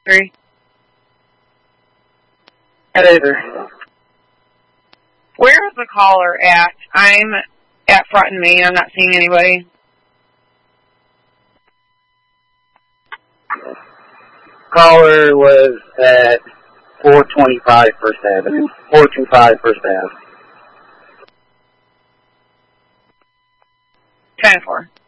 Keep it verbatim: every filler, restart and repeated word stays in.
Three. At either. Where is the caller at? I'm at front and main. I'm not seeing anybody. Caller was at four twenty-five First Avenue. four twenty-five First Avenue. ten four.